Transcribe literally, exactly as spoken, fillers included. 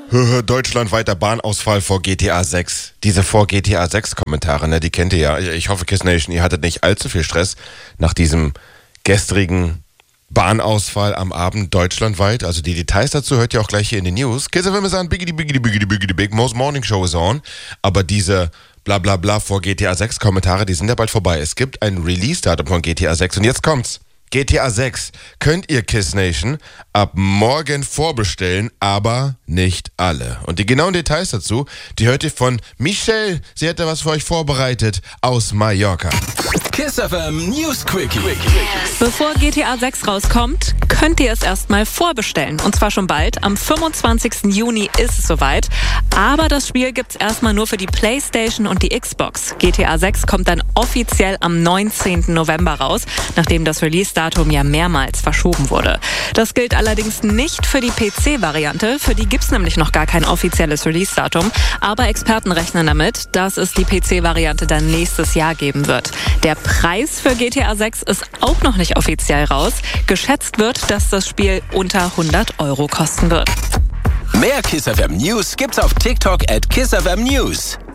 Deutschlandweiter Bahnausfall vor G T A sechs. Diese vor G T A sechs Kommentare, ne, die kennt ihr ja. Ich hoffe, Kiss Nation, ihr hattet nicht allzu viel Stress nach diesem gestrigen Bahnausfall am Abend deutschlandweit. Also die Details dazu hört ihr auch gleich hier in den News. Kiss F M ist an, Biggity Biggity Biggity Biggity Big Most Morning Show is on. Aber diese bla bla bla vor G T A sechs Kommentare, die sind ja bald vorbei. Es gibt ein Release-Datum von G T A sechs und jetzt kommt's. G T A sechs könnt ihr Kiss Nation ab morgen vorbestellen, aber nicht alle. Und die genauen Details dazu, die hört ihr von Michelle. Sie hat da was für euch vorbereitet aus Mallorca. Kiss F M News Quickie. Bevor G T A sechs rauskommt, könnt ihr es erstmal vorbestellen. Und zwar schon bald. Am fünfundzwanzigsten Juni ist es soweit. Aber das Spiel gibt's erstmal nur für die PlayStation und die Xbox. G T A sechs kommt dann offiziell am neunzehnten November raus, nachdem das Release-Datum ja mehrmals verschoben wurde. Das gilt allerdings nicht für die P C-Variante. Für die gibt's nämlich noch gar kein offizielles Release-Datum. Aber Experten rechnen damit, dass es die P C-Variante dann nächstes Jahr geben wird. Der Preis für G T A sechs ist auch noch nicht offiziell raus. Geschätzt wird, dass das Spiel unter hundert Euro kosten wird. Mehr Kiss F M News gibt's auf TikTok at Kiss F M News.